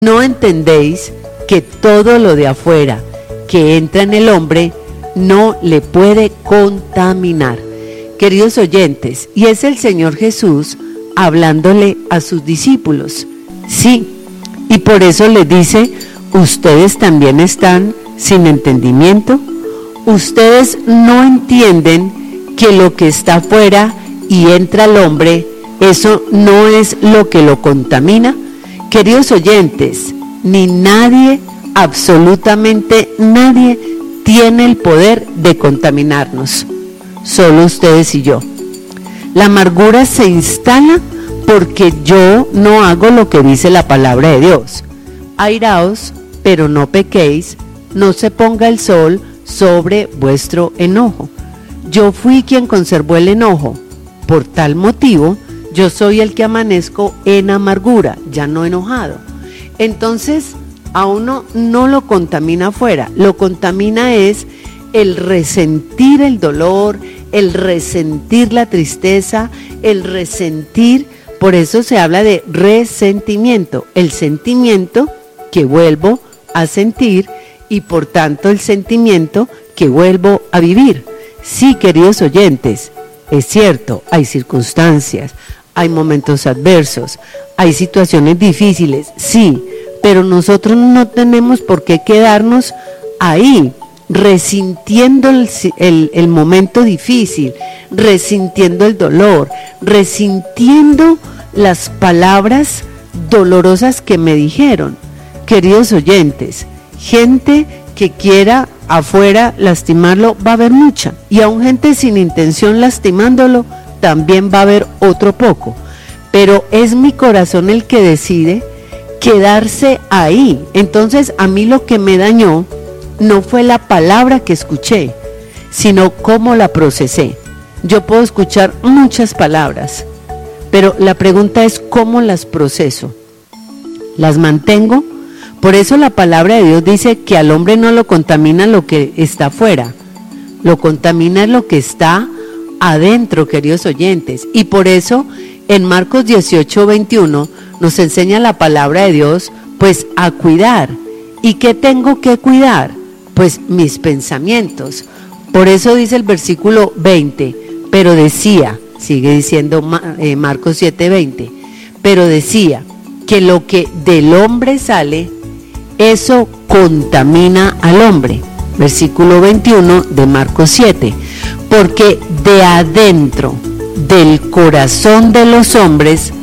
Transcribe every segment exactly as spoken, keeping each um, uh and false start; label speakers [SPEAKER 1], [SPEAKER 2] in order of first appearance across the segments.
[SPEAKER 1] ¿No entendéis que todo lo de afuera que entra en el hombre no le puede contaminar? Queridos oyentes, y es el Señor Jesús hablándole a sus discípulos. Sí, y por eso les dice, ustedes también están sin entendimiento. Ustedes no entienden que lo que está afuera y entra al hombre, eso no es lo que lo contamina. Queridos oyentes, ni nadie, absolutamente nadie, tiene el poder de contaminarnos, solo ustedes y yo. La amargura se instala porque yo no hago lo que dice la palabra de Dios. Airaos, pero no pequéis, no se ponga el sol sobre vuestro enojo. Yo fui quien conservó el enojo, por tal motivo, yo soy el que amanezco en amargura, ya no enojado. Entonces, a uno no lo contamina afuera, lo contamina es el resentir el dolor, el resentir la tristeza, el resentir, por eso se habla de resentimiento, el sentimiento que vuelvo a sentir y por tanto el sentimiento que vuelvo a vivir. Sí, queridos oyentes, es cierto, hay circunstancias, hay momentos adversos, hay situaciones difíciles, sí, pero nosotros no tenemos por qué quedarnos ahí, resintiendo el, el, el momento difícil, resintiendo el dolor, resintiendo las palabras dolorosas que me dijeron. Queridos oyentes, gente que quiera afuera lastimarlo, va a haber mucha, y aún gente sin intención lastimándolo, también va a haber otro poco, pero es mi corazón el que decide quedarse ahí. Entonces a mí lo que me dañó no fue la palabra que escuché, sino cómo la procesé. Yo puedo escuchar muchas palabras, pero la pregunta es cómo las proceso, las mantengo. Por eso la palabra de Dios dice que al hombre no lo contamina lo que está afuera, lo contamina lo que está adentro, queridos oyentes. Y por eso en Marcos dieciocho veintiuno nos enseña la palabra de Dios, pues a cuidar. ¿Y qué tengo que cuidar? Pues mis pensamientos. Por eso dice el versículo veinte, pero decía, sigue diciendo eh, Marcos siete veinte, pero decía que lo que del hombre sale, eso contamina al hombre. Versículo veintiuno de Marcos siete, porque de adentro del corazón de los hombres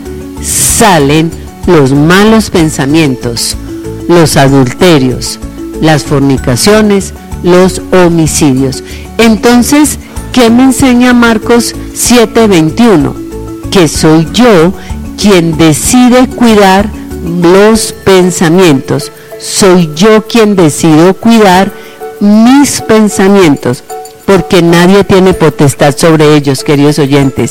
[SPEAKER 1] salen los malos pensamientos, los adulterios, las fornicaciones, los homicidios. Entonces, ¿qué me enseña Marcos siete veintiuno? Que soy yo quien decide cuidar los pensamientos, soy yo quien decido cuidar mis pensamientos, porque nadie tiene potestad sobre ellos, queridos oyentes.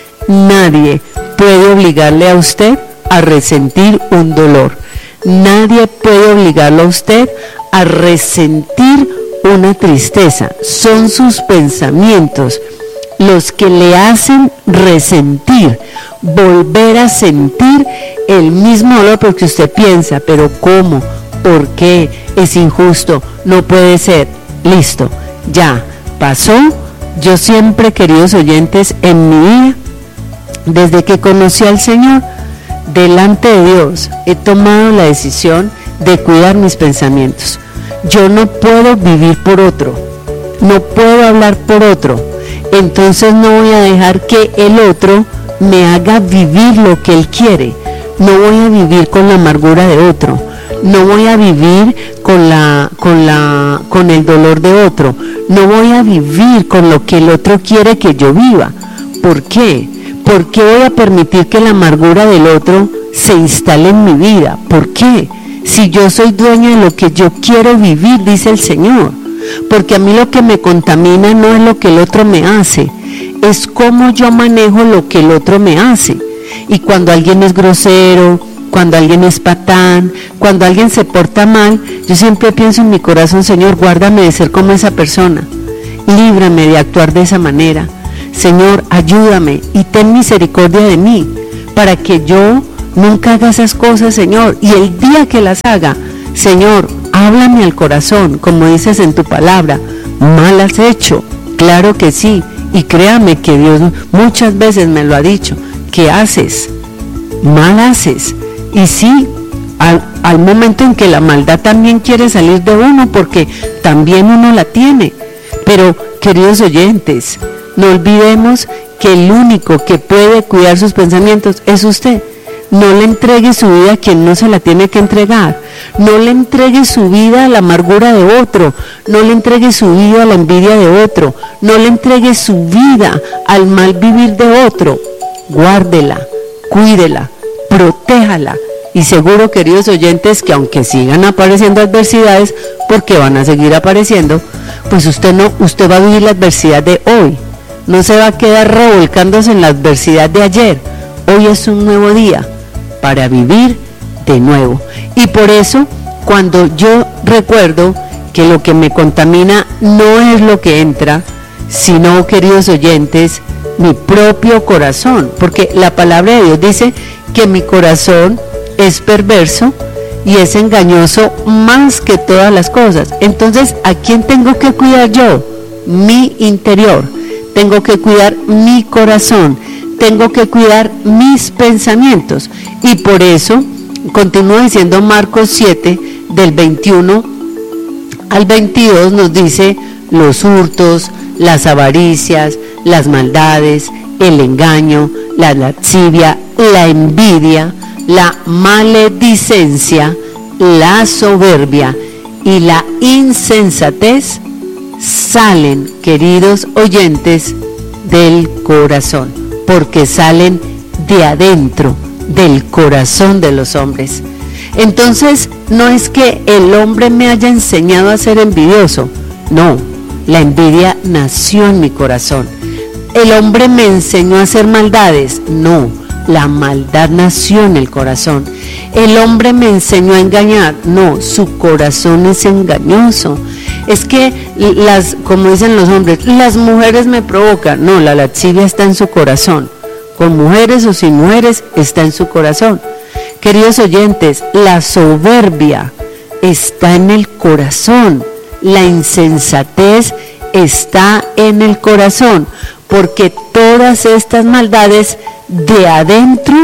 [SPEAKER 1] Nadie puede obligarle a usted a resentir un dolor. Nadie puede obligarlo a usted a resentir una tristeza. Son sus pensamientos los que le hacen resentir, volver a sentir el mismo dolor, porque usted piensa, pero ¿cómo? ¿Por qué? Es injusto, no puede ser. Listo, ya pasó. Yo siempre, queridos oyentes, en mi vida, desde que conocí al Señor, delante de Dios, he tomado la decisión de cuidar mis pensamientos. Yo no puedo vivir por otro, no puedo hablar por otro, entonces no voy a dejar que el otro me haga vivir lo que él quiere. No voy a vivir con la amargura de otro, no voy a vivir con la, con la, con el dolor de otro, no voy a vivir con lo que el otro quiere que yo viva. ¿Por qué? ¿Por qué voy a permitir que la amargura del otro se instale en mi vida? ¿Por qué? Si yo soy dueño de lo que yo quiero vivir, dice el Señor. Porque a mí lo que me contamina no es lo que el otro me hace, es cómo yo manejo lo que el otro me hace. Y cuando alguien es grosero, cuando alguien es patán, cuando alguien se porta mal, yo siempre pienso en mi corazón, Señor, guárdame de ser como esa persona, líbrame de actuar de esa manera. Señor, ayúdame y ten misericordia de mí, para que yo nunca haga esas cosas, Señor, y el día que las haga, Señor, háblame al corazón, como dices en tu palabra, mal has hecho, claro que sí, y créame que Dios muchas veces me lo ha dicho, ¿qué haces? Mal haces, y sí, al, al momento en que la maldad también quiere salir de uno, porque también uno la tiene, pero queridos oyentes, no olvidemos que el único que puede cuidar sus pensamientos es usted. No le entregue su vida a quien no se la tiene que entregar. No le entregue su vida a la amargura de otro. No le entregue su vida a la envidia de otro. No le entregue su vida al mal vivir de otro. Guárdela, cuídela, protéjala. Y seguro, queridos oyentes, que aunque sigan apareciendo adversidades, porque van a seguir apareciendo, pues usted no, usted va a vivir la adversidad de hoy. No se va a quedar revolcándose en la adversidad de ayer. Hoy es un nuevo día para vivir de nuevo. Y por eso, cuando yo recuerdo que lo que me contamina no es lo que entra, sino, queridos oyentes, mi propio corazón, porque la palabra de Dios dice que mi corazón es perverso y es engañoso más que todas las cosas. Entonces, ¿a quién tengo que cuidar yo? Mi interior. Tengo que cuidar mi corazón. Tengo que cuidar mis pensamientos. Y por eso, continúa diciendo Marcos siete, del veintiuno al veintidós, nos dice los hurtos, las avaricias, las maldades, el engaño, la lascivia, la envidia, la maledicencia, la soberbia y la insensatez salen, queridos oyentes, del corazón, porque salen de adentro del corazón de los hombres. Entonces, no es que el hombre me haya enseñado a ser envidioso, no, la envidia nació en mi corazón. El hombre me enseñó a hacer maldades, no, la maldad nació en el corazón. El hombre me enseñó a engañar, no, su corazón es engañoso. Es que las, como dicen los hombres, las mujeres me provocan, no, la lascivia está en su corazón. Con mujeres o sin mujeres está en su corazón. Queridos oyentes, la soberbia está en el corazón, la insensatez está en el corazón, porque todas estas maldades de adentro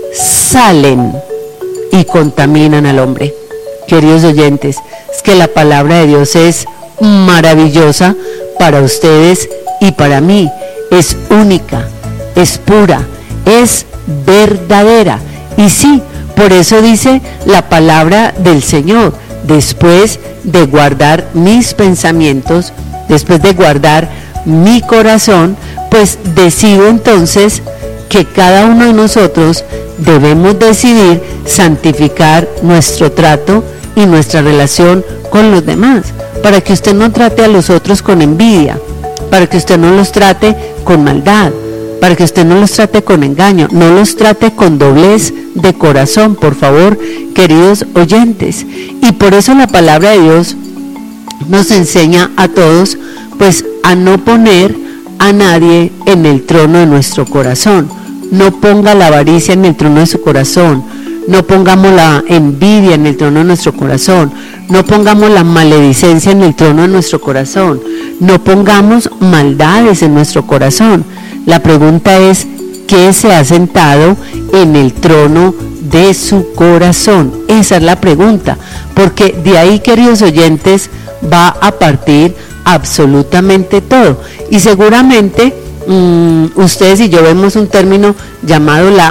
[SPEAKER 1] salen y contaminan al hombre. Queridos oyentes, es que la palabra de Dios es maravillosa para ustedes y para mí, es única, es pura, es verdadera. Y sí, por eso dice la palabra del Señor, después de guardar mis pensamientos, después de guardar mi corazón, pues decido entonces que cada uno de nosotros debemos decidir santificar nuestro trato y nuestra relación con los demás, para que usted no trate a los otros con envidia, para que usted no los trate con maldad, para que usted no los trate con engaño, no los trate con doblez de corazón, por favor, queridos oyentes. Y por eso la palabra de Dios nos enseña a todos, pues, a no poner a nadie en el trono de nuestro corazón. No ponga la avaricia en el trono de su corazón, no pongamos la envidia en el trono de nuestro corazón, no pongamos la maledicencia en el trono de nuestro corazón, no pongamos maldades en nuestro corazón. La pregunta es, ¿qué se ha sentado en el trono de su corazón? Esa es la pregunta, porque de ahí, queridos oyentes, va a partir absolutamente todo. Y seguramente mmm, ustedes y yo vemos un término llamado la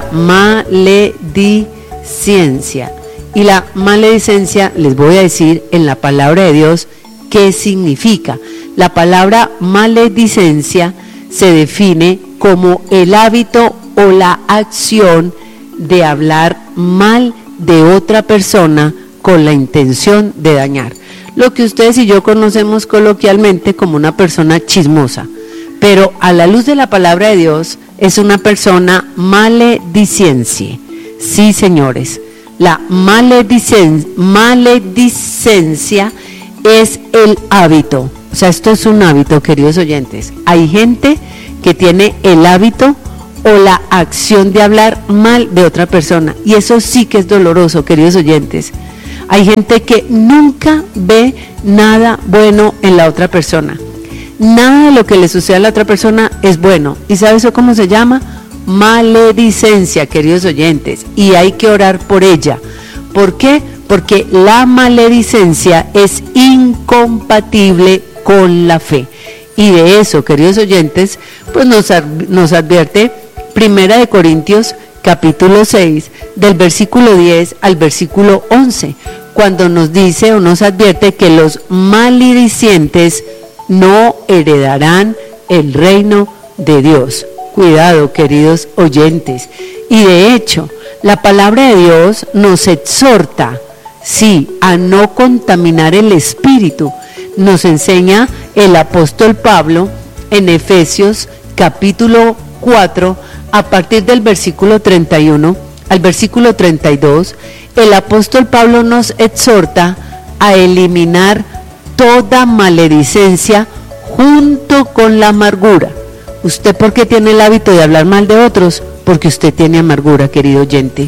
[SPEAKER 1] maledicencia. Y la maledicencia, les voy a decir en la palabra de Dios qué significa. La palabra maledicencia se define como el hábito o la acción de hablar mal de otra persona con la intención de dañar. Lo que ustedes y yo conocemos coloquialmente como una persona chismosa, pero a la luz de la palabra de Dios es una persona malediciente. Sí, señores, la maledicen- maledicencia es el hábito. O sea, esto es un hábito, queridos oyentes. Hay gente que tiene el hábito o la acción de hablar mal de otra persona. Y eso sí que es doloroso, queridos oyentes. Hay gente que nunca ve nada bueno en la otra persona. Nada de lo que le sucede a la otra persona es bueno. ¿Y sabe eso cómo se llama? Maledicencia, queridos oyentes. Y hay que orar por ella. ¿Por qué? Porque la maledicencia es incompatible con la fe. Y de eso, queridos oyentes, pues nos, nos advierte Primera de Corintios capítulo seis, del versículo diez al versículo once, cuando nos dice o nos advierte que los maledicientes no heredarán el reino de Dios. Cuidado, queridos oyentes. Y de hecho, la palabra de Dios nos exhorta, sí, a no contaminar el espíritu. Nos enseña el apóstol Pablo en Efesios capítulo cuatro, a partir del versículo treinta y uno al versículo treinta y dos, el apóstol Pablo nos exhorta a eliminar toda maledicencia junto con la amargura. ¿Usted por qué tiene el hábito de hablar mal de otros? Porque usted tiene amargura, querido oyente.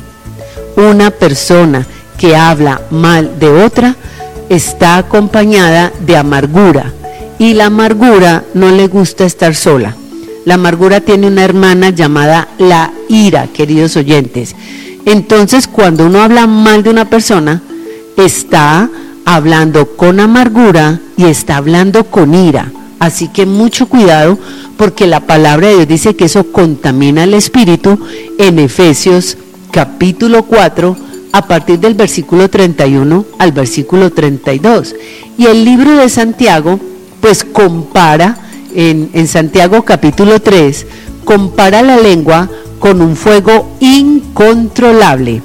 [SPEAKER 1] Una persona que habla mal de otra está acompañada de amargura, y la amargura no le gusta estar sola. La amargura tiene una hermana llamada la ira, queridos oyentes. Entonces, cuando uno habla mal de una persona, está hablando con amargura y está hablando con ira. Así que mucho cuidado, porque la palabra de Dios dice que eso contamina el espíritu en Efesios capítulo cuatro, a partir del versículo treinta y uno al versículo treinta y dos. Y el libro de Santiago, pues compara, en, en Santiago capítulo tres, compara la lengua con un fuego incontrolable.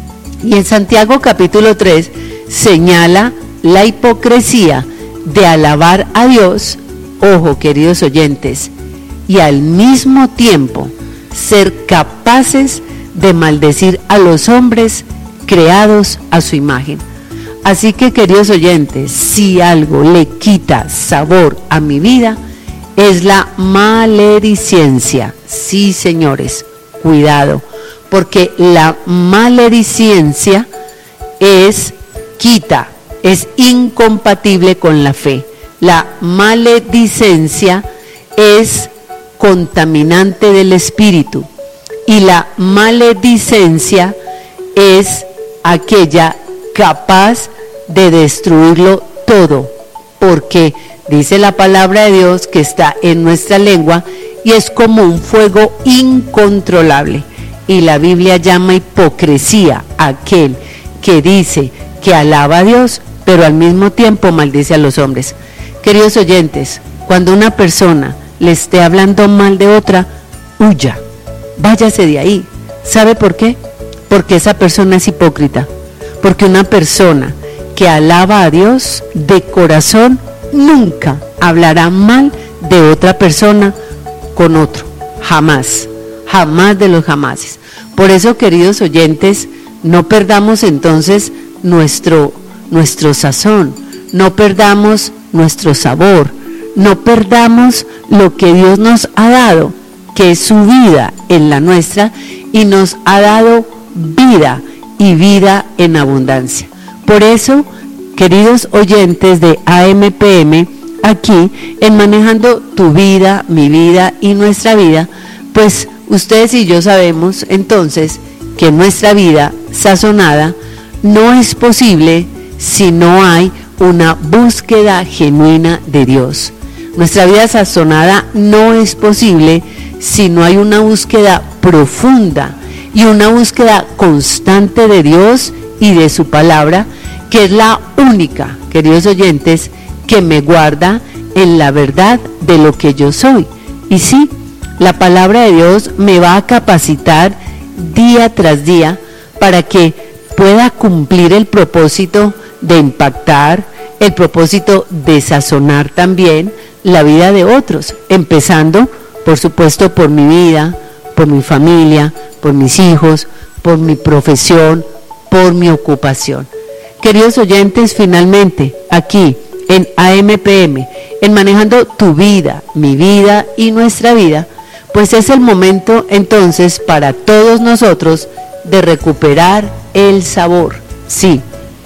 [SPEAKER 1] Y en Santiago capítulo tres señala la hipocresía de alabar a Dios, ojo queridos oyentes, y al mismo tiempo ser capaces de maldecir a los hombres creados a su imagen. Así que, queridos oyentes, si algo le quita sabor a mi vida, es la maledicencia. Sí, señores, cuidado, porque la maledicencia es quita, es incompatible con la fe. La maledicencia es contaminante del espíritu, y la maledicencia es aquella capaz de destruirlo todo, porque dice la palabra de Dios que está en nuestra lengua y es como un fuego incontrolable. Y la Biblia llama hipocresía a aquel que dice que alaba a Dios, pero al mismo tiempo maldice a los hombres. Queridos oyentes, cuando una persona le esté hablando mal de otra, huya, váyase de ahí. ¿Sabe por qué? Porque esa persona es hipócrita. Porque una persona que alaba a Dios de corazón nunca hablará mal de otra persona con otro. Jamás, jamás de los jamases. Por eso, queridos oyentes, no perdamos entonces nuestro, nuestro sazón, no perdamos nuestro sabor, no perdamos lo que Dios nos ha dado, que es su vida en la nuestra, y nos ha dado vida y vida en abundancia. Por eso, queridos oyentes de A M P M, aquí en Manejando tu Vida, mi vida y nuestra vida, pues ustedes y yo sabemos entonces que nuestra vida sazonada no es posible si no hay una búsqueda genuina de Dios. Nuestra vida sazonada no es posible si no hay una búsqueda profunda y una búsqueda constante de Dios y de su palabra, que es la única, queridos oyentes, que me guarda en la verdad de lo que yo soy. Y sí, la palabra de Dios me va a capacitar día tras día para que pueda cumplir el propósito de impactar, el propósito de sazonar también la vida de otros, empezando, por supuesto, por mi vida, por mi familia, por mis hijos, por mi profesión, por mi ocupación. Queridos oyentes, finalmente, aquí en A M P M, en Manejando tu Vida, mi vida y nuestra vida, pues es el momento entonces para todos nosotros de recuperar el sabor. Sí,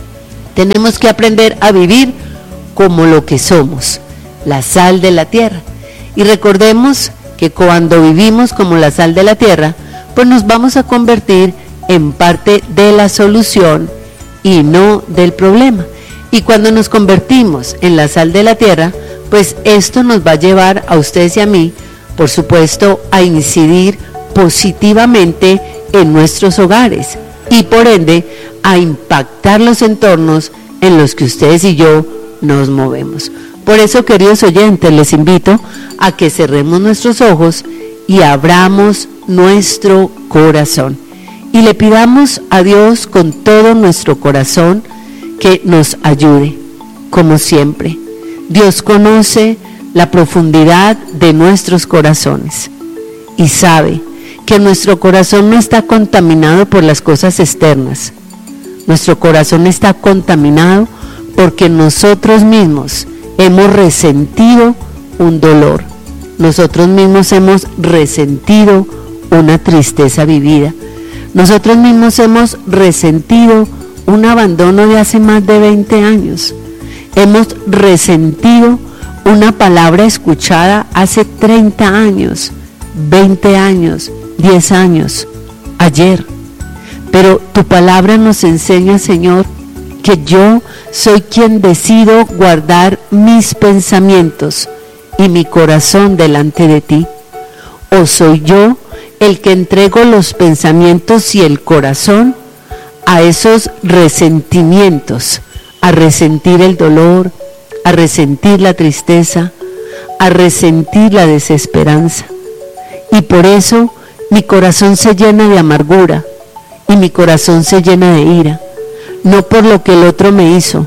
[SPEAKER 1] tenemos que aprender a vivir como lo que somos, la sal de la tierra. Y recordemos que cuando vivimos como la sal de la tierra, pues nos vamos a convertir en parte de la solución y no del problema. Y cuando nos convertimos en la sal de la tierra, pues esto nos va a llevar a ustedes y a mí, por supuesto, a incidir positivamente en nuestros hogares y por ende a impactar los entornos en los que ustedes y yo nos movemos. Por eso, queridos oyentes, les invito a que cerremos nuestros ojos y abramos nuestro corazón y le pidamos a Dios con todo nuestro corazón que nos ayude, como siempre. Dios conoce la profundidad de nuestros corazones y sabe que nuestro corazón no está contaminado por las cosas externas. Nuestro corazón está contaminado porque nosotros mismos hemos resentido un dolor. Nosotros mismos hemos resentido una tristeza vivida. Nosotros mismos hemos resentido un abandono de hace más de veinte años. Hemos resentido una palabra escuchada hace treinta años, veinte años, diez años, ayer. Pero tu palabra nos enseña, Señor, que yo soy quien decido guardar mis pensamientos y mi corazón delante de ti. ¿O soy yo el que entrego los pensamientos y el corazón a esos resentimientos, a resentir el dolor, a resentir la tristeza, a resentir la desesperanza? Y por eso mi corazón se llena de amargura y mi corazón se llena de ira. No por lo que el otro me hizo,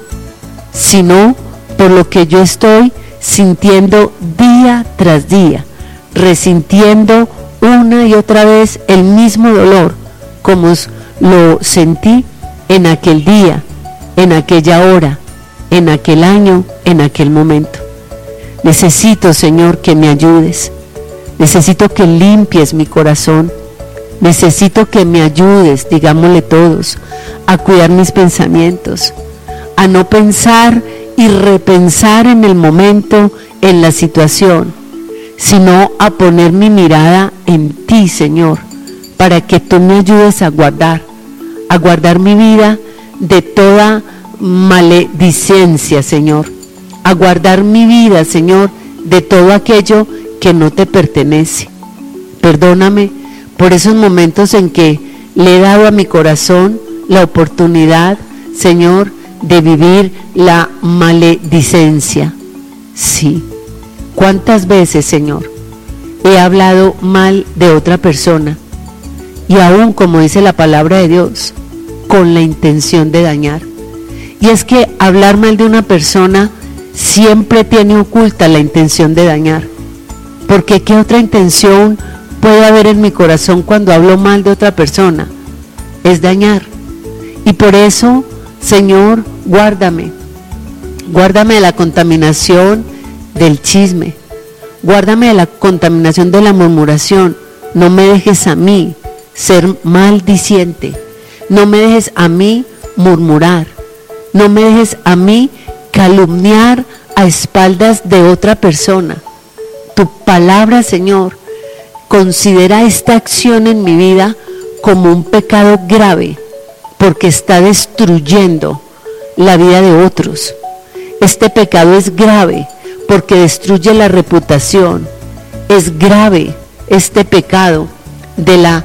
[SPEAKER 1] sino por lo que yo estoy sintiendo día tras día, resintiendo una y otra vez el mismo dolor, como lo sentí en aquel día, en aquella hora, en aquel año, en aquel momento. Necesito, Señor, que me ayudes. Necesito que limpies mi corazón. Necesito que me ayudes, digámosle todos, a cuidar mis pensamientos, a no pensar y repensar en el momento, en la situación, sino a poner mi mirada en ti, Señor, para que tú me ayudes a guardar, a guardar mi vida de toda maledicencia, Señor, a guardar mi vida, Señor, de todo aquello que no te pertenece. Perdóname por esos momentos en que le he dado a mi corazón la oportunidad, Señor, de vivir la maledicencia. Sí, ¿cuántas veces, Señor, he hablado mal de otra persona? Y aún, como dice la palabra de Dios, con la intención de dañar. Y es que hablar mal de una persona siempre tiene oculta la intención de dañar. Porque ¿qué otra intención puede haber en mi corazón cuando hablo mal de otra persona? Es dañar. Y por eso, Señor, guárdame. Guárdame de la contaminación del chisme. Guárdame de la contaminación de la murmuración. No me dejes a mí ser maldiciente. No me dejes a mí murmurar. No me dejes a mí calumniar a espaldas de otra persona. Tu palabra, Señor, considera esta acción en mi vida como un pecado grave, porque está destruyendo la vida de otros. Este pecado es grave porque destruye la reputación. Es grave este pecado de la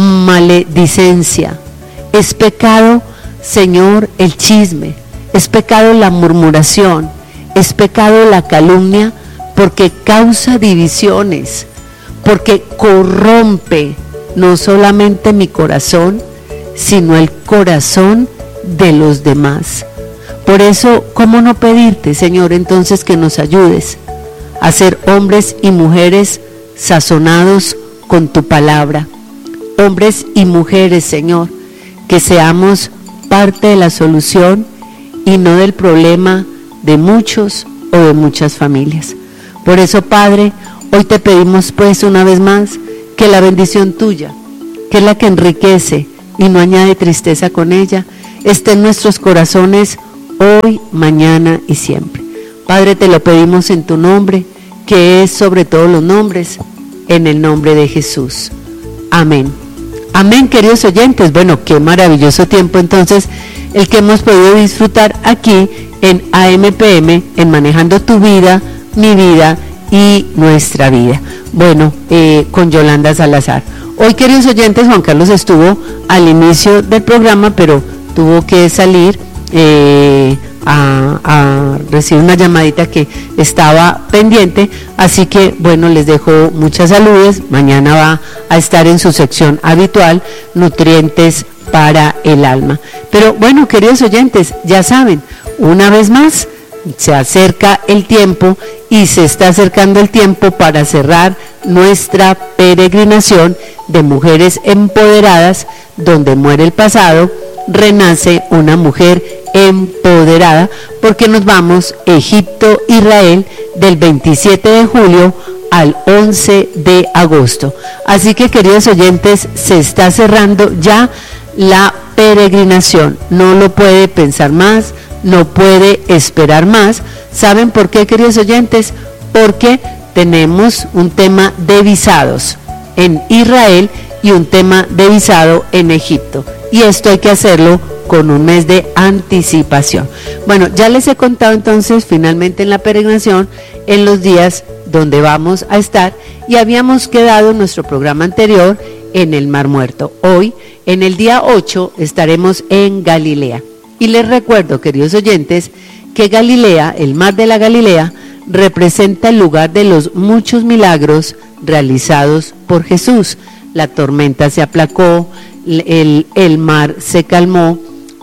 [SPEAKER 1] maledicencia. Es pecado, Señor, el chisme. Es pecado la murmuración. Es pecado la calumnia, porque causa divisiones, porque corrompe no solamente mi corazón, sino el corazón de los demás. Por eso, ¿cómo no pedirte, Señor, entonces que nos ayudes a ser hombres y mujeres sazonados con tu palabra? Hombres y mujeres, Señor, que seamos parte de la solución y no del problema de muchos o de muchas familias. Por eso, Padre, Hoy te pedimos pues una vez más que la bendición tuya, que es la que enriquece y no añade tristeza con ella, esté en nuestros corazones hoy, mañana y siempre. Padre, te lo pedimos en tu nombre, que es sobre todos los nombres, en el nombre de Jesús. Amén. Amén, queridos oyentes. Bueno, qué maravilloso tiempo entonces el que hemos podido disfrutar aquí en A M P M, en Manejando tu Vida, mi vida y nuestra vida. Bueno, eh, con Yolanda Salazar. Hoy, queridos oyentes, Juan Carlos estuvo al inicio del programa, pero tuvo que salir eh, a, a recibir una llamadita que estaba pendiente, así que bueno, les dejo muchas saludes. Mañana va a estar en su sección habitual, Nutrientes para el Alma. Pero bueno, queridos oyentes, ya saben, una vez más se acerca el tiempo y se está acercando el tiempo para cerrar nuestra peregrinación de mujeres empoderadas, donde muere el pasado, renace una mujer empoderada, porque nos vamos Egipto, Israel, del veintisiete de julio al once de agosto. Así que, queridos oyentes, se está cerrando ya la peregrinación. No lo puede pensar más, no puede esperar más. ¿Saben por qué, queridos oyentes? Porque tenemos un tema de visados en Israel y un tema de visado en Egipto, y esto hay que hacerlo con un mes de anticipación. Bueno, ya les he contado entonces finalmente en la peregrinación en los días donde vamos a estar, y habíamos quedado en nuestro programa anterior en el Mar Muerto. Hoy, en el día ocho, estaremos en Galilea. Y les recuerdo, queridos oyentes, que Galilea, el mar de la Galilea, representa el lugar de los muchos milagros realizados por Jesús. La tormenta se aplacó, el, el mar se calmó,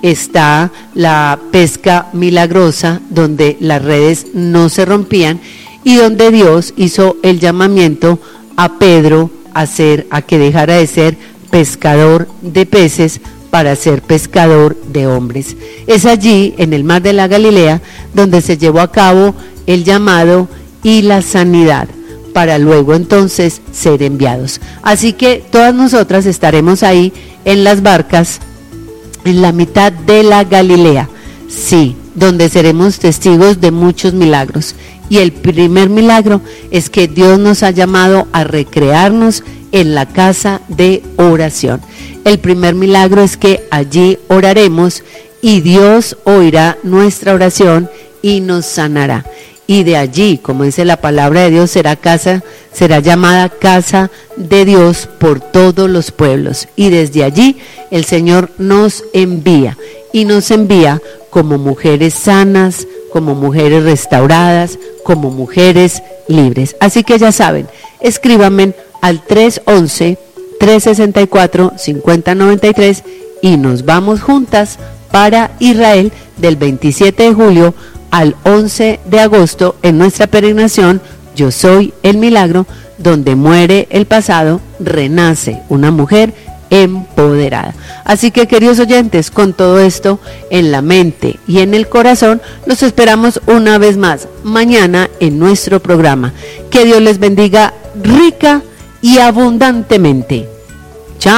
[SPEAKER 1] está la pesca milagrosa, donde las redes no se rompían, y donde Dios hizo el llamamiento a Pedro a, ser, a que dejara de ser pescador de peces para ser pescador de hombres. Es allí, en el mar de la Galilea, donde se llevó a cabo el llamado y la sanidad, para luego entonces ser enviados. Así que todas nosotras estaremos ahí en las barcas, en la mitad de la Galilea, sí, donde seremos testigos de muchos milagros. Y el primer milagro es que Dios nos ha llamado a recrearnos en la casa de oración. El primer milagro es que allí oraremos y Dios oirá nuestra oración y nos sanará. Y de allí, como dice la palabra de Dios, será casa, será llamada casa de Dios por todos los pueblos. Y desde allí el Señor nos envía, y nos envía como mujeres sanas, como mujeres restauradas, como mujeres libres. Así que ya saben, escríbanme al tres once, tres sesenta y cuatro, cincuenta noventa y tres y nos vamos juntas para Israel del veintisiete de julio al once de agosto en nuestra peregrinación Yo Soy el Milagro, donde muere el pasado, renace una mujer empoderada. Así que, queridos oyentes, con todo esto en la mente y en el corazón, los esperamos una vez más mañana en nuestro programa. Que Dios les bendiga rica y abundantemente.